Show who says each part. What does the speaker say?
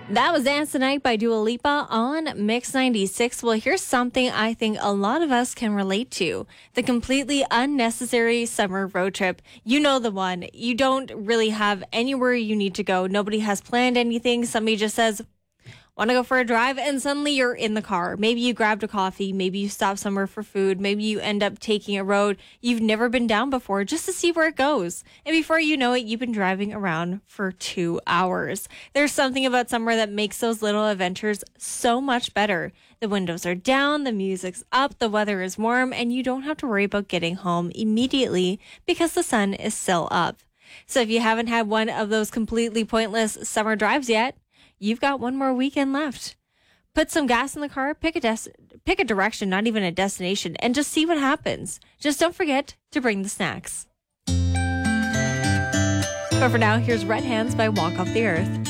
Speaker 1: That was Dance the Night by Dua Lipa on Mix 96. Well, here's something I think a lot of us can relate to. The completely unnecessary summer road trip. You know the one. You don't really have anywhere you need to go. Nobody has planned anything. Somebody just says, want to go for a drive? And suddenly you're in the car. Maybe you grabbed a coffee. Maybe you stopped somewhere for food. Maybe you end up taking a road you've never been down before just to see where it goes. And before you know it, you've been driving around for 2 hours. There's something about summer that makes those little adventures so much better. The windows are down, the music's up, the weather is warm, and you don't have to worry about getting home immediately because the sun is still up. So if you haven't had one of those completely pointless summer drives yet, you've got one more weekend left. Put some gas in the car, pick a direction, not even a destination, and just see what happens. Just don't forget to bring the snacks. But for now, here's Red Hands by Walk Off the Earth.